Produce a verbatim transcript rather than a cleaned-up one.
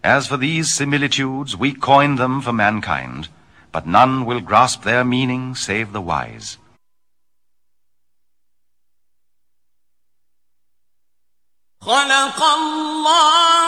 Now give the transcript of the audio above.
As for these similitudes, we coined them for mankind, but none will grasp their meaning save the wise. خلق الله